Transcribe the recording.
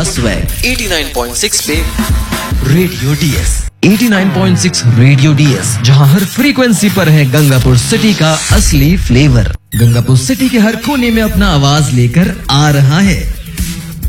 Swag 89.6 पे radio DS 89.6 radio DS, जहां हर frequency पर है गंगापुर सिटी का असली फ्लेवर। गंगापुर सिटी के हर कोने में अपना आवाज लेकर आ रहा है